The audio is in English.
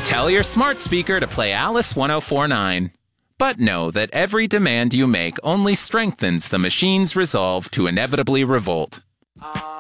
Tell your smart speaker to play Alice 1049. But know that every demand you make only strengthens the machine's resolve to inevitably revolt.